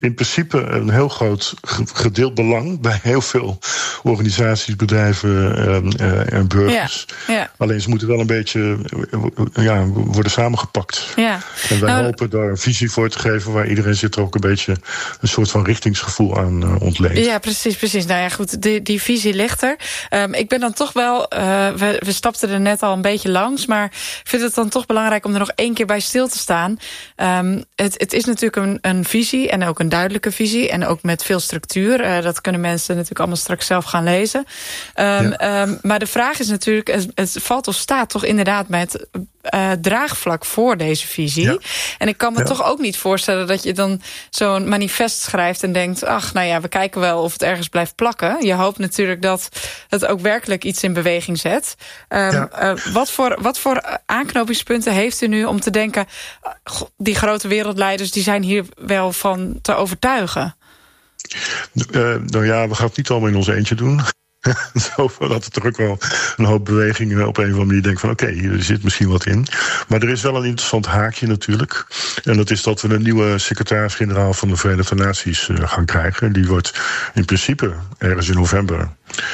in principe een heel groot gedeeld belang bij heel veel organisaties, bedrijven en burgers. Ja. Alleen ze moeten wel een beetje worden samengepakt. Ja. En wij hopen daar een visie voor te geven waar iedereen zich ook een beetje een soort van richtingsgevoel aan ontleent. Ja, precies. Nou ja, goed, die visie ligt er. Ik ben dan toch wel, we stapten er net al een beetje langs, maar ik vind het dan toch belangrijk om er nog 1 keer bij stil te staan. Het is natuurlijk een visie en ook een duidelijke visie en ook met veel structuur. Dat kunnen mensen natuurlijk allemaal straks zelf gaan lezen. Maar de vraag is natuurlijk, het valt of staat toch inderdaad met draagvlak voor deze visie. Ja. En ik kan me toch ook niet voorstellen dat je dan zo'n manifest schrijft en denkt, ach, nou ja, we kijken wel of het ergens blijft plakken. Je hoopt natuurlijk dat het ook werkelijk iets in beweging zet. Wat voor aanknopingspunten heeft u nu om te denken, die grote wereldleiders die zijn hier wel van te overtuigen? Nou ja, we gaan het niet allemaal in ons eentje doen. Dat er toch ook wel een hoop beweging op een of andere manier denkt van oké, hier zit misschien wat in. Maar er is wel een interessant haakje natuurlijk. En dat is dat we een nieuwe secretaris-generaal van de Verenigde Naties gaan krijgen. Die wordt in principe ergens in november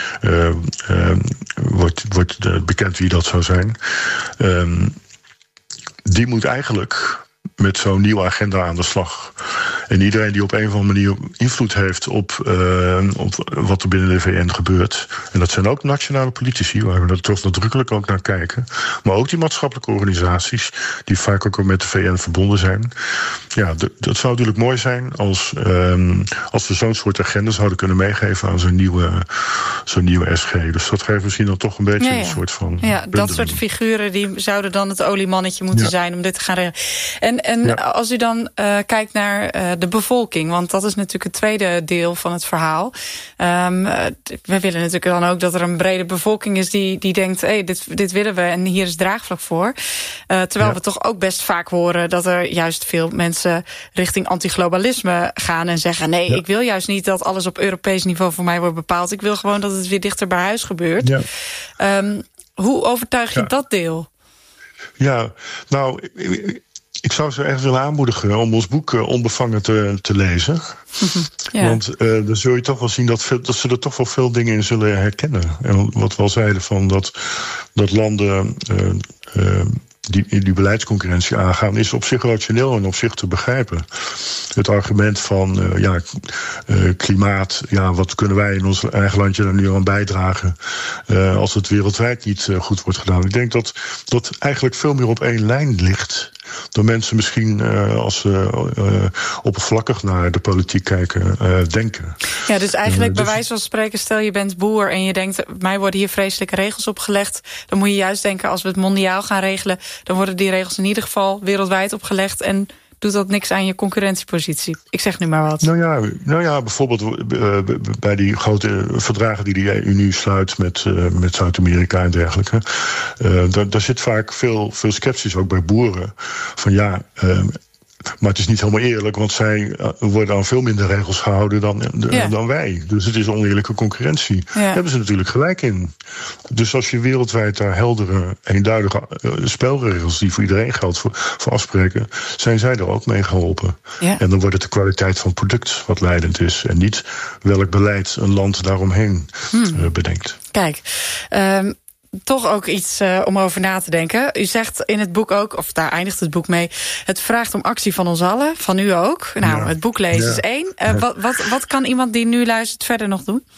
wordt bekend wie dat zou zijn. Die moet eigenlijk met zo'n nieuwe agenda aan de slag. En iedereen die op een of andere manier invloed heeft op wat er binnen de VN gebeurt. En dat zijn ook nationale politici, waar we er toch nadrukkelijk ook naar kijken. Maar ook die maatschappelijke organisaties, die vaak ook met de VN verbonden zijn. Ja, dat zou natuurlijk mooi zijn als we zo'n soort agenda zouden kunnen meegeven aan zo'n nieuwe SG. Dus dat geeft misschien dan toch een beetje een soort van. Ja, dat soort figuren die zouden dan het oliemannetje moeten zijn om dit te gaan regelen. En als u dan kijkt naar de bevolking, want dat is natuurlijk het tweede deel van het verhaal. We willen natuurlijk dan ook dat er een brede bevolking is die denkt, hey, dit willen we en hier is draagvlak voor. Terwijl we toch ook best vaak horen dat er juist veel mensen richting antiglobalisme gaan en zeggen, nee, ik wil juist niet dat alles op Europees niveau voor mij wordt bepaald. Ik wil gewoon dat het weer dichter bij huis gebeurt. Ja. Hoe overtuig je dat deel? Ja, nou, ik zou ze echt willen aanmoedigen om ons boek Onbevangen te lezen. Want dan zul je toch wel zien dat ze er toch wel veel dingen in zullen herkennen. En wat we al zeiden, van dat landen die beleidsconcurrentie aangaan, is op zich rationeel en op zich te begrijpen. Het argument van klimaat, wat kunnen wij in ons eigen landje daar nu aan bijdragen als het wereldwijd niet goed wordt gedaan. Ik denk dat eigenlijk veel meer op één lijn ligt dan mensen misschien als ze oppervlakkig naar de politiek kijken, denken. Ja, dus eigenlijk bij wijze van spreken, stel je bent boer en je denkt, mij worden hier vreselijke regels opgelegd, dan moet je juist denken, als we het mondiaal gaan regelen, dan worden die regels in ieder geval wereldwijd opgelegd en doet dat niks aan je concurrentiepositie. Ik zeg nu maar wat. Nou ja, bijvoorbeeld bij die grote verdragen die de EU nu sluit met Zuid-Amerika en dergelijke. Daar zit vaak veel sceptisch, ook bij boeren. Van maar het is niet helemaal eerlijk, want zij worden aan veel minder regels gehouden dan wij. Dus het is oneerlijke concurrentie. Daar hebben ze natuurlijk gelijk in. Dus als je wereldwijd daar heldere, eenduidige spelregels die voor iedereen geldt voor afspreken, zijn zij er ook mee geholpen. Ja. En dan wordt het de kwaliteit van het product wat leidend is en niet welk beleid een land daaromheen bedenkt. Kijk, toch ook iets om over na te denken. U zegt in het boek ook, of daar eindigt het boek mee, het vraagt om actie van ons allen, van u ook. Nou, het boek lezen is 1. Wat kan iemand die nu luistert verder nog doen?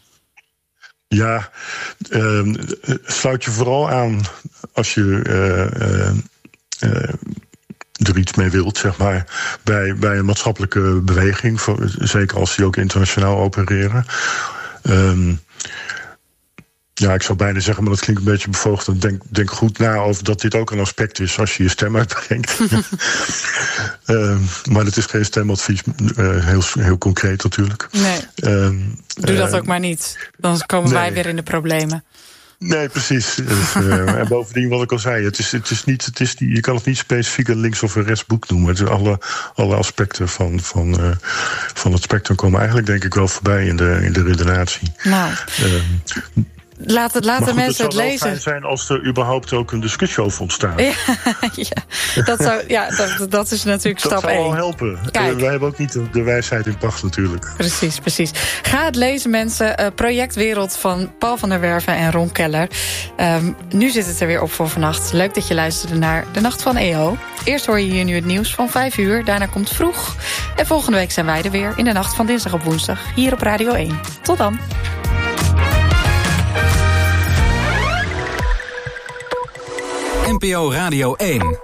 Ja, sluit je vooral aan als je er iets mee wilt, zeg maar, bij een maatschappelijke beweging, zeker als die ook internationaal opereren. Ja, ik zou bijna zeggen, maar dat klinkt een beetje bevoogd. Denk goed na over dat dit ook een aspect is als je je stem uitbrengt. Maar het is geen stemadvies, heel concreet natuurlijk. Nee, doe dat ook maar niet. Dan komen wij weer in de problemen. Nee, precies. En bovendien, wat ik al zei, je kan het niet specifiek een links- of een rechtsboek noemen. Het is alle aspecten van het spectrum komen eigenlijk, denk ik, wel voorbij in de redenatie. Nou. laten mensen het lezen. Het zou wel fijn zijn als er überhaupt ook een discussie over ontstaat. Dat is natuurlijk stap 1. Dat zou wel helpen. Wij hebben ook niet de wijsheid in pacht natuurlijk. Precies. Ga het lezen, mensen. Projectwereld van Paul van der Werven en Ron Keller. Nu zit het er weer op voor vannacht. Leuk dat je luisterde naar De Nacht van EO. Eerst hoor je hier nu het nieuws van 5 uur. Daarna komt Vroeg. En volgende week zijn wij er weer in de nacht van dinsdag op woensdag. Hier op Radio 1. Tot dan. NPO Radio 1.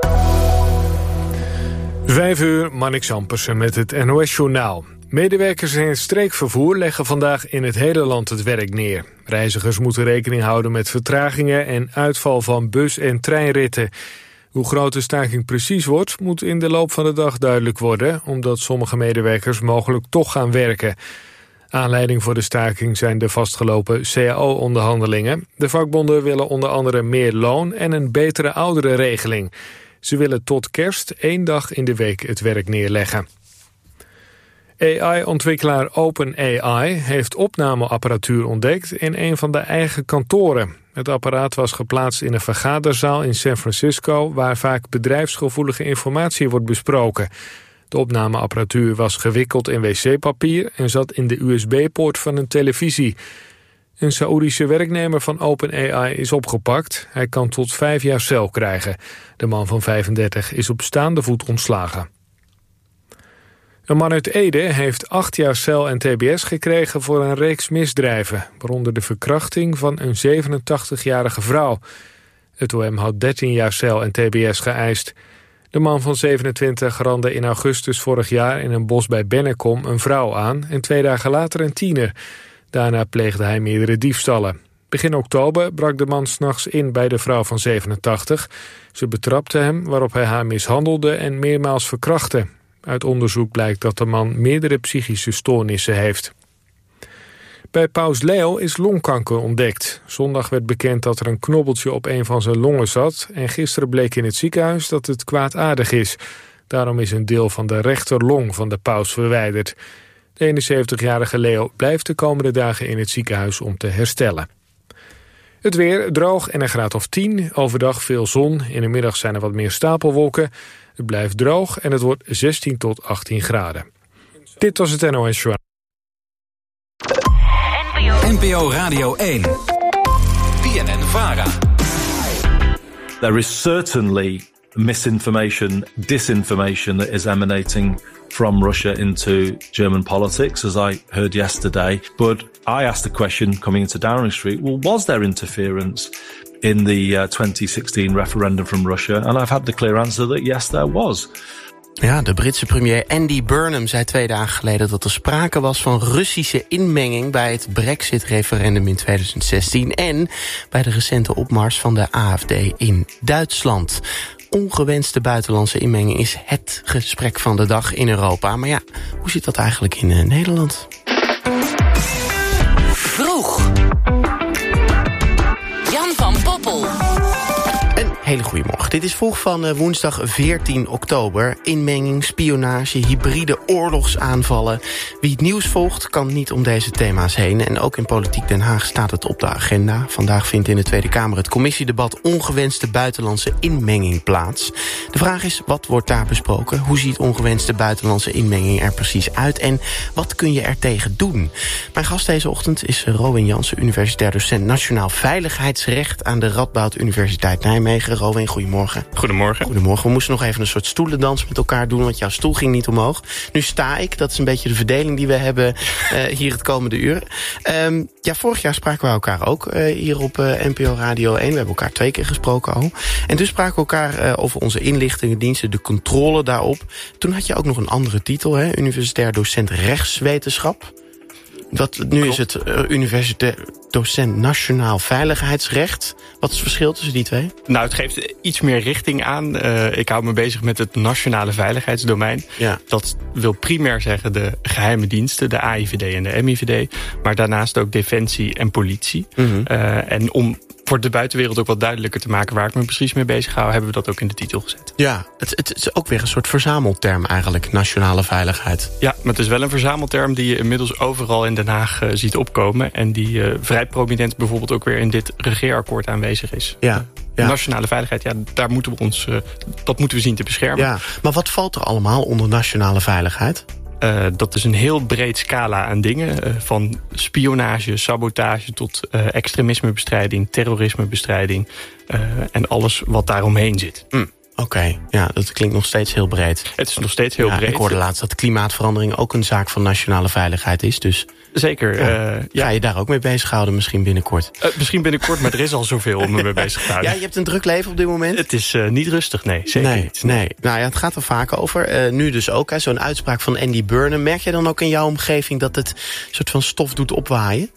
5 uur, Marnix Ampersen met het NOS-journaal. Medewerkers in het streekvervoer leggen vandaag in het hele land het werk neer. Reizigers moeten rekening houden met vertragingen en uitval van bus- en treinritten. Hoe groot de staking precies wordt, moet in de loop van de dag duidelijk worden, omdat sommige medewerkers mogelijk toch gaan werken. Aanleiding voor de staking zijn de vastgelopen CAO-onderhandelingen. De vakbonden willen onder andere meer loon en een betere ouderenregeling. Ze willen tot kerst 1 dag in de week het werk neerleggen. AI-ontwikkelaar OpenAI heeft opnameapparatuur ontdekt in een van de eigen kantoren. Het apparaat was geplaatst in een vergaderzaal in San Francisco, waar vaak bedrijfsgevoelige informatie wordt besproken. De opnameapparatuur was gewikkeld in wc-papier en zat in de USB-poort van een televisie. Een Saoedische werknemer van OpenAI is opgepakt. Hij kan tot 5 jaar cel krijgen. De man van 35 is op staande voet ontslagen. Een man uit Ede heeft 8 jaar cel en tbs gekregen voor een reeks misdrijven, waaronder de verkrachting van een 87-jarige vrouw. Het OM had 13 jaar cel en tbs geëist. De man van 27 randde in augustus vorig jaar in een bos bij Bennekom een vrouw aan en 2 dagen later een tiener. Daarna pleegde hij meerdere diefstallen. Begin oktober brak de man 's nachts in bij de vrouw van 87. Ze betrapte hem, waarop hij haar mishandelde en meermaals verkrachtte. Uit onderzoek blijkt dat de man meerdere psychische stoornissen heeft. Bij Paus Leo is longkanker ontdekt. Zondag werd bekend dat er een knobbeltje op een van zijn longen zat en gisteren bleek in het ziekenhuis dat het kwaadaardig is. Daarom is een deel van de rechterlong van de paus verwijderd. De 71-jarige Leo blijft de komende dagen in het ziekenhuis om te herstellen. Het weer droog en een graad of 10. Overdag veel zon. In de middag zijn er wat meer stapelwolken. Het blijft droog en het wordt 16 tot 18 graden. Dit was het NOS Journal. NPO Radio 1. BNN-VARA. There is certainly misinformation, disinformation that is emanating from Russia into German politics, as I heard yesterday. But I asked the question coming into Downing Street, well, was there interference in the 2016 referendum from Russia? And I've had the clear answer that yes, there was. Ja, de Britse premier Andy Burnham zei 2 dagen geleden dat er sprake was van Russische inmenging bij het Brexit-referendum in 2016 en bij de recente opmars van de AfD in Duitsland. Ongewenste buitenlandse inmenging is het gesprek van de dag in Europa. Maar ja, hoe zit dat eigenlijk in Nederland? Vroeg. Jan van Poppel. Een hele goede morgen. Dit is Vroeg van woensdag 14 oktober. Inmenging, spionage, hybride oorlogsaanvallen. Wie het nieuws volgt kan niet om deze thema's heen. En ook in Politiek Den Haag staat het op de agenda. Vandaag vindt in de Tweede Kamer het commissiedebat ongewenste buitenlandse inmenging plaats. De vraag is, wat wordt daar besproken? Hoe ziet ongewenste buitenlandse inmenging er precies uit? En wat kun je er tegen doen? Mijn gast deze ochtend is Rowan Jansen, universitair docent Nationaal Veiligheidsrecht aan de Radboud Universiteit Nijmegen. Rowan, goedemorgen. Goedemorgen. Goedemorgen. We moesten nog even een soort stoelendans met elkaar doen, want jouw stoel ging niet omhoog. Nu sta ik. Dat is een beetje de verdeling die we hebben hier het komende uur. Vorig jaar spraken we elkaar ook hier op NPO Radio 1. We hebben elkaar 2 keer gesproken al. En dus spraken we elkaar over onze inlichtingendiensten, de controle daarop. Toen had je ook nog een andere titel, hè? Universitair docent rechtswetenschap. Nu is het universitair docent Nationaal Veiligheidsrecht. Wat is het verschil tussen die twee? Nou, het geeft iets meer richting aan. Ik hou me bezig met het nationale veiligheidsdomein. Ja. Dat wil primair zeggen de geheime diensten, de AIVD en de MIVD. Maar daarnaast ook defensie en politie. Mm-hmm. En om voor de buitenwereld ook wat duidelijker te maken waar ik me precies mee bezig hou, hebben we dat ook in de titel gezet. Ja, het is ook weer een soort verzamelterm eigenlijk, nationale veiligheid. Ja, maar het is wel een verzamelterm die je inmiddels overal in Den Haag ziet opkomen en die vrij prominent bijvoorbeeld ook weer in dit regeerakkoord aanwezig is. Ja. Nationale veiligheid, daar moeten we dat moeten we zien te beschermen. Ja, maar wat valt er allemaal onder nationale veiligheid? Dat is een heel breed scala aan dingen. Van spionage, sabotage tot extremismebestrijding, terrorismebestrijding en alles wat daaromheen zit. Oké, ja, dat klinkt nog steeds heel breed. Het is nog steeds heel breed. Ik hoorde laatst dat klimaatverandering ook een zaak van nationale veiligheid is. Dus zeker. Ga je daar ook mee bezighouden misschien binnenkort? Misschien binnenkort, maar er is al zoveel om me mee bezig te houden. Ja, je hebt een druk leven op dit moment? Het is niet rustig, nee. Zeker niet. Nee. Nou ja, het gaat er vaak over. Nu dus ook, zo'n uitspraak van Andy Burnham. Merk je dan ook in jouw omgeving dat het een soort van stof doet opwaaien?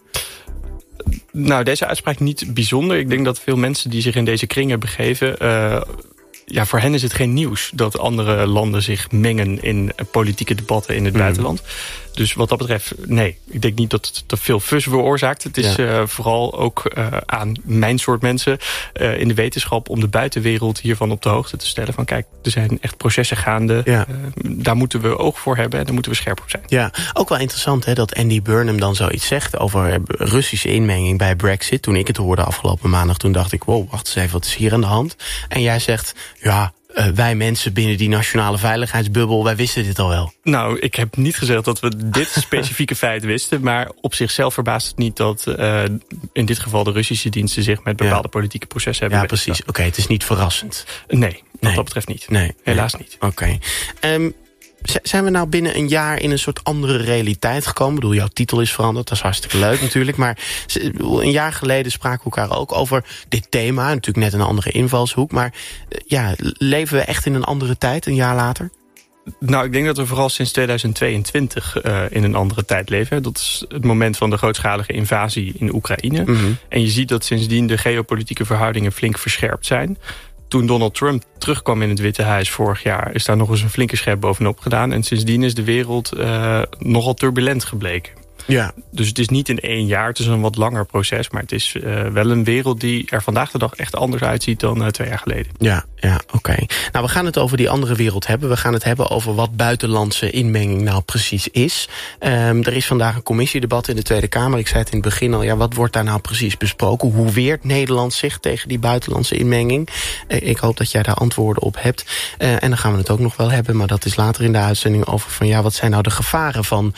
Nou, deze uitspraak niet bijzonder. Ik denk dat veel mensen die zich in deze kringen begeven, voor hen is het geen nieuws dat andere landen zich mengen in politieke debatten in het buitenland. Dus wat dat betreft, nee. Ik denk niet dat het te veel fuss veroorzaakt. Het is vooral ook aan mijn soort mensen in de wetenschap om de buitenwereld hiervan op de hoogte te stellen. Van kijk, er zijn echt processen gaande. Ja. Daar moeten we oog voor hebben en daar moeten we scherp op zijn. Ja, ook wel interessant hè, dat Andy Burnham dan zoiets zegt over Russische inmenging bij Brexit. Toen ik het hoorde afgelopen maandag, toen dacht ik, wow, wacht eens even, wat is hier aan de hand? En jij zegt, wij mensen binnen die nationale veiligheidsbubbel, wij wisten dit al wel. Nou, ik heb niet gezegd dat we dit specifieke feit wisten, maar op zichzelf verbaast het niet dat in dit geval de Russische diensten zich met bepaalde politieke processen hebben. Ja, precies. Oké, het is niet verrassend. Nee, wat dat betreft niet. Nee, helaas niet. Oké. Zijn we nou binnen een jaar in een soort andere realiteit gekomen? Ik bedoel, jouw titel is veranderd, dat is hartstikke leuk natuurlijk. Maar een jaar geleden spraken we elkaar ook over dit thema. Natuurlijk net een andere invalshoek. Maar leven we echt in een andere tijd, een jaar later? Nou, ik denk dat we vooral sinds 2022 in een andere tijd leven. Dat is het moment van de grootschalige invasie in Oekraïne. Mm-hmm. En je ziet dat sindsdien de geopolitieke verhoudingen flink verscherpt zijn. Toen Donald Trump terugkwam in het Witte Huis vorig jaar, is daar nog eens een flinke schep bovenop gedaan. En sindsdien is de wereld nogal turbulent gebleken. Ja. Dus het is niet in 1 jaar, het is een wat langer proces. Maar het is wel een wereld die er vandaag de dag echt anders uitziet dan 2 jaar geleden. Ja, oké. Nou, we gaan het over die andere wereld hebben. We gaan het hebben over wat buitenlandse inmenging nou precies is. Er is vandaag een commissiedebat in de Tweede Kamer. Ik zei het in het begin al, wat wordt daar nou precies besproken? Hoe weert Nederland zich tegen die buitenlandse inmenging? Ik hoop dat jij daar antwoorden op hebt. En dan gaan we het ook nog wel hebben, maar dat is later in de uitzending over van wat zijn nou de gevaren van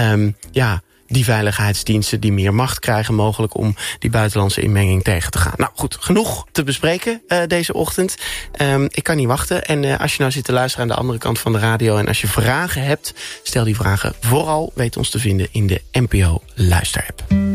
die veiligheidsdiensten die meer macht krijgen mogelijk om die buitenlandse inmenging tegen te gaan. Nou goed, genoeg te bespreken deze ochtend. Ik kan niet wachten. En als je nou zit te luisteren aan de andere kant van de radio en als je vragen hebt, stel die vragen vooral. Weet ons te vinden in de NPO Luisterapp.